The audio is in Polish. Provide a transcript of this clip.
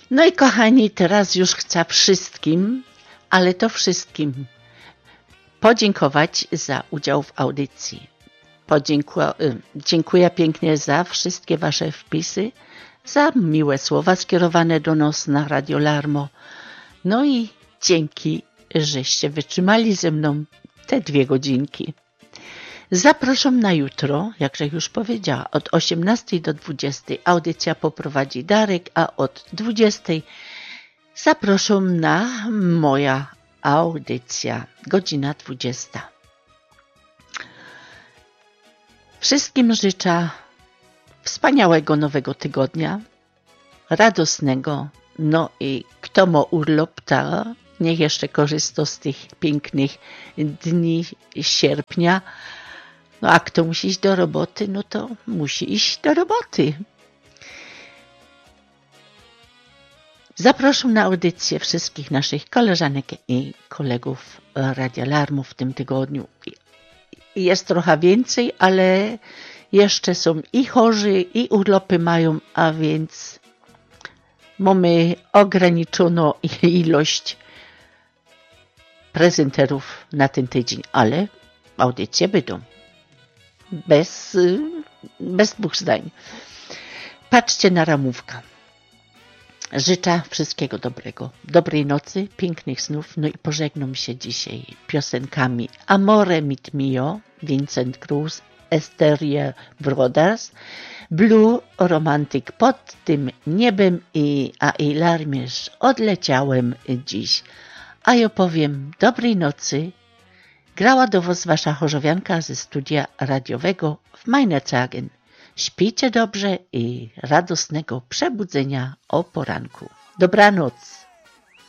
No i kochani, teraz już chcę wszystkim, ale to wszystkim podziękować za udział w audycji. Dziękuję pięknie za wszystkie wasze wpisy, za miłe słowa skierowane do nas na Radio Larmo. No i dzięki, żeście wytrzymali ze mną te 2 godzinki. Zapraszam na jutro, jakże już powiedziała, od 18 do 20 audycja poprowadzi Darek, a od 20 zapraszam na moja audycja, godzina 20. Wszystkim życzę wspaniałego nowego tygodnia, radosnego, no i kto ma urlop, to niech jeszcze korzysta z tych pięknych dni sierpnia. No a kto musi iść do roboty, no to musi iść do roboty. Zapraszam na audycję wszystkich naszych koleżanek i kolegów Radia Larmo w tym tygodniu. Jest trochę więcej, ale jeszcze są i chorzy, i urlopy mają, a więc mamy ograniczoną ilość prezenterów na ten tydzień, ale audycje będą. Bez 2 zdań. Patrzcie na ramówkę. Życzę wszystkiego dobrego. Dobrej nocy, pięknych snów. No i pożegnam się dzisiaj piosenkami Amore mit mio, Vincent Cruz, Esteria Brothers, Blue Romantic pod tym niebem a i Larmierz odleciałem dziś. A ja powiem dobrej nocy. Grała do was wasza chorzowianka ze studia radiowego w Meinerzagen. Śpijcie dobrze i radosnego przebudzenia o poranku. Dobranoc.